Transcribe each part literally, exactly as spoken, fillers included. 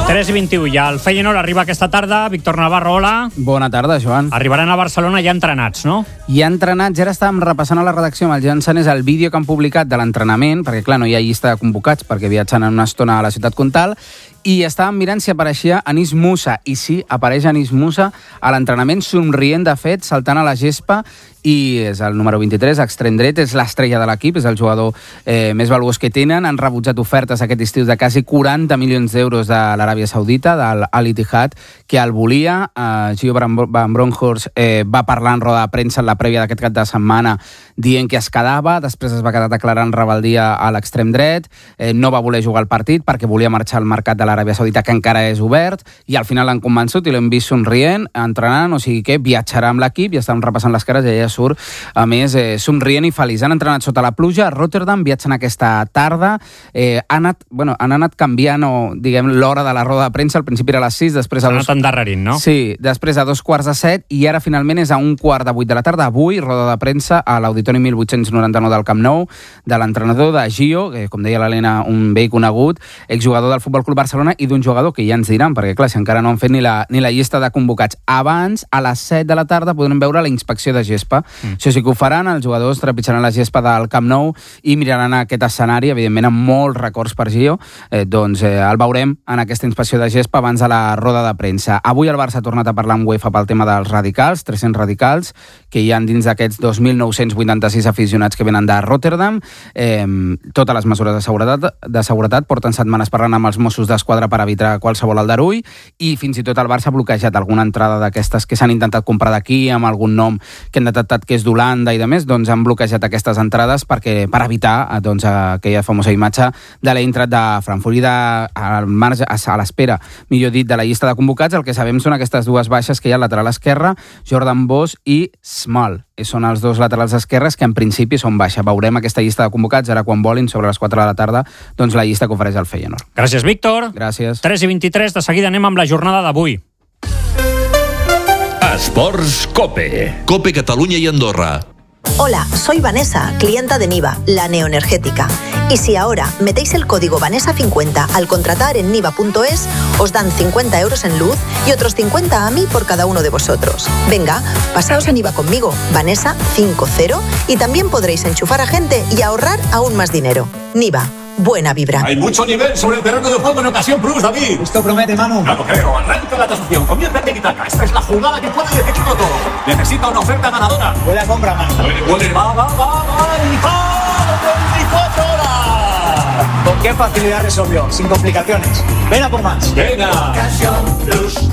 tres i vint-i-u ja. El Feyenoord arriba aquesta tarda. Víctor Navarro, hola. Bona tarda, Joan. Arribaran a Barcelona ja entrenats, no? Ja entrenats. Ara estàvem repassant a la redacció amb el Joan Sanés el vídeo que han publicat de l'entrenament, perquè clar, no hi ha llista de convocats perquè viatgen en una estona a la ciutat comtal, i estàvem mirant si apareixia Anis Musa, i sí, apareix Anis Musa a l'entrenament, somrient de fet, saltant a la gespa, i és el número vint-i-tres, extrem dret, és l'estrella de l'equip, és el jugador eh, més valuós que tenen. Han rebutjat ofertes aquest estiu de quasi quaranta milions d'euros de l'Aràbia Saudita, del Al Ittihad, que el volia. Eh, Gio Van Bronckhorst eh, va parlar en roda de premsa en la prèvia d'aquest cap de setmana dient que es quedava, després es va quedar declarant rebeldia a l'extrem dret, eh, no va voler jugar el partit perquè volia marxar al mercat de l'Aràbia Saudita, que encara és obert, i al final l'han convençut i l'hem vist somrient, entrenant, o sigui que viatjarà amb l'equip, i estàvem repassant les cares i ella surt, a més, eh, somrient i feliç. Han entrenat sota la pluja a Rotterdam, viatgen aquesta tarda, eh, han, anat, bueno, han anat canviant o, diguem, l'hora de la roda de premsa, al principi era a les sis, després a Han dos... anat endarrerint, no? Sí, després a dos quarts de set, i ara finalment és a un quart de vuit de la tarda. Avui, roda de premsa a l'Auditori mil vuit-cents noranta-nou del Camp Nou, de l'entrenador de Gio, que, com deia l'Helena, un vell conegut, exjugador del Futbol Club Barcelona, i d'un jugador que ja ens diran, perquè clar, si encara no han fet ni la, ni la llista de convocats. Abans, a les set de la tarda, podrem veure la inspecció de gespa. Mm. Això sí que ho faran, els jugadors trepitjaran la gespa del Camp Nou i miraran aquest escenari, evidentment amb molts records per Gio, eh, doncs eh, el veurem en aquesta inspecció de gespa abans de la roda de premsa. Avui el Barça ha tornat a parlar amb UEFA pel tema dels radicals, tres-cents radicals, que hi ha dins d'aquests dos mil nou-cents vuitanta-sis aficionats que venen de Rotterdam. Eh, totes les mesures de seguretat, de seguretat porten setmanes parlant amb els Mossos d'Esquadra per evitar qualsevol aldarull, i fins i tot el Barça ha bloquejat alguna entrada d'aquestes que s'han intentat comprar d'aquí amb algun nom que han detectat que és d'Holanda i de més, doncs han bloquejat aquestes entrades perquè, per evitar doncs, aquella famosa imatge de l'Eintracht de Frankfurt. I de, al marge, a l'espera, millor dit, de la llista de convocats, el que sabem són aquestes dues baixes que hi ha al lateral esquerre, Jordan Bosch i Small. Són els dos laterals esquerres que en principi són baixa. Veurem aquesta llista de convocats ara quan volin, sobre les quatre de la tarda, doncs la llista que ofereix el Feyenoord. Gràcies, Víctor. Gràcies. tres i vint-i-tres, de seguida anem amb la jornada d'avui. Esports Cope. Cope Catalunya y Andorra. Hola, soy Vanessa, clienta de Niva, la neoenergética. Y si ahora metéis el código Vanessa cincuenta al contratar en niva punto es, os dan cincuenta euros en luz y otros cincuenta a mí por cada uno de vosotros. Venga, pasaos a Niva conmigo, Vanessa cincuenta, y también podréis enchufar a gente y ahorrar aún más dinero. Niva. Buena vibra. Hay mucho nivel sobre el terreno de juego en ocasión plus, David. Esto promete, Manu. No lo creo. Arranca la tasación. Comienza el tiki-taka. Esta es la jugada que puede decidirlo todo. Necesita una oferta ganadora. Buena compra, Manu. Puede, va, va, va, va. Y va. veinticuatro horas. ¿Con qué facilidad resolvió? Sin complicaciones. Ven a por más. Venga. Ocasión plus.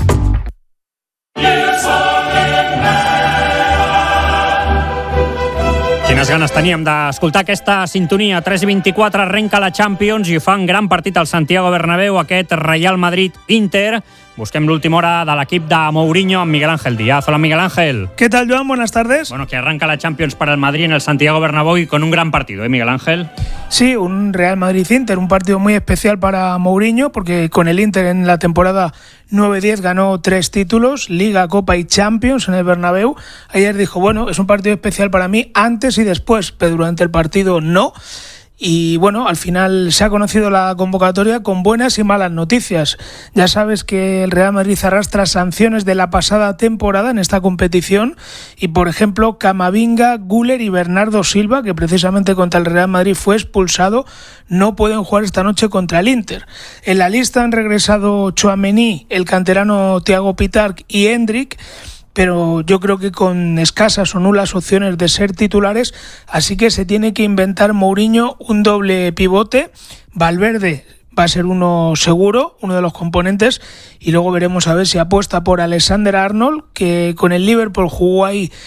Quines ganes teníem d'escoltar aquesta sintonia. tres i vint-i-quatre, arrenca la Champions i fa un gran partit al Santiago Bernabéu, aquest Real Madrid-Inter. Busquem l'última hora de l'equip de Mourinho amb Miguel Ángel Díaz. Hola, Miguel Ángel. ¿Qué tal, Joan? Buenas tardes. Bueno, que arranca la Champions para el Madrid en el Santiago Bernabéu y con un gran partido, ¿eh, Miguel Ángel? Sí, un Real Madrid-Inter, un partido muy especial para Mourinho, porque con el Inter en la temporada nueve diez ganó tres títulos, Liga, Copa y Champions en el Bernabéu. Ayer dijo, bueno, es un partido especial para mí antes y después, pero durante el partido no. Y bueno, al final se ha conocido la convocatoria con buenas y malas noticias. Ya sabes que el Real Madrid arrastra sanciones de la pasada temporada en esta competición y, por ejemplo, Camavinga, Güler y Bernardo Silva, que precisamente contra el Real Madrid fue expulsado, no pueden jugar esta noche contra el Inter. En la lista han regresado Tchouaméni, el canterano Thiago Pitarch y Hendrik, pero yo creo que con escasas o nulas opciones de ser titulares, así que se tiene que inventar Mourinho un doble pivote. Valverde va a ser uno seguro, uno de los componentes, y luego veremos a ver si apuesta por Alexander Arnold, que con el Liverpool jugó ahí